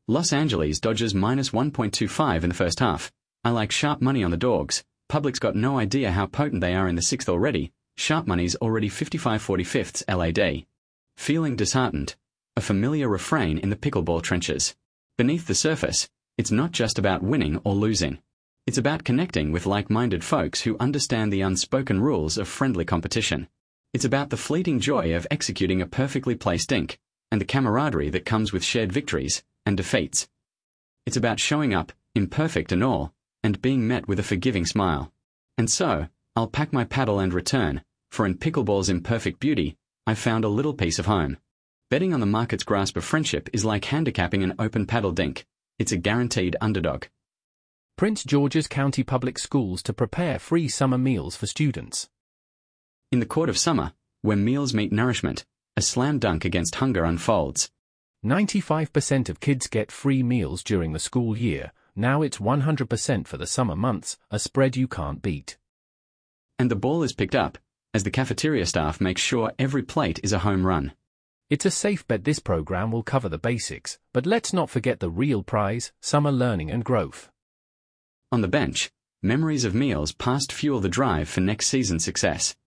Los Angeles Dodgers minus 1.25 in the first half. I like sharp money on the Dogs. Public's got no idea how potent they are in the sixth already. Sharp money's already 55/45 LAD. Feeling disheartened. A familiar refrain in the pickleball trenches. Beneath the surface, it's not just about winning or losing. It's about connecting with like-minded folks who understand the unspoken rules of friendly competition. It's about the fleeting joy of executing a perfectly placed dink, and the camaraderie that comes with shared victories and defeats. It's about showing up, imperfect and all, and being met with a forgiving smile. And so, I'll pack my paddle and return, for in pickleball's imperfect beauty, I found a little piece of home. Betting on the market's grasp of friendship is like handicapping an open paddle dink. It's a guaranteed underdog. Prince George's County Public Schools to prepare free summer meals for students. In the court of summer, where meals meet nourishment, a slam dunk against hunger unfolds. 95% of kids get free meals during the school year. Now it's 100% for the summer months, a spread you can't beat. And the ball is picked up, as the cafeteria staff makes sure every plate is a home run. It's a safe bet this program will cover the basics, but let's not forget the real prize, summer learning and growth. On the bench, memories of meals past fuel the drive for next season's success.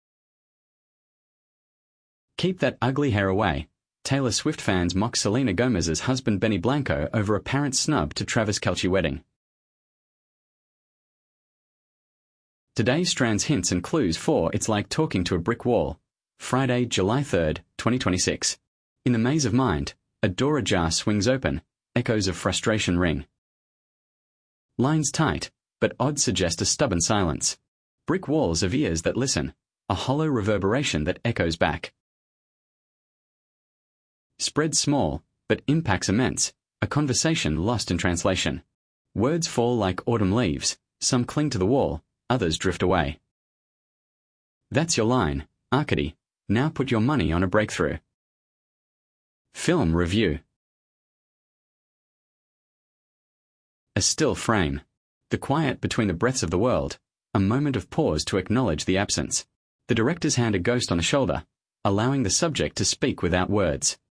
Keep that ugly hair away. Taylor Swift fans mock Selena Gomez's husband Benny Blanco over a parent snub to Travis Kelce wedding. Today strands hints and clues for It's Like Talking to a Brick Wall. Friday, July 3, 2026. In the maze of mind, a door ajar swings open, echoes of frustration ring. Lines tight, but odds suggest a stubborn silence. Brick walls of ears that listen, a hollow reverberation that echoes back. Spread small, but impacts immense, a conversation lost in translation. Words fall like autumn leaves, some cling to the wall, others drift away. That's your line, Arcady. Now put your money on a breakthrough. Film review. A still frame. The quiet between the breaths of the world, a moment of pause to acknowledge the absence. The director's hand a ghost on the shoulder, allowing the subject to speak without words.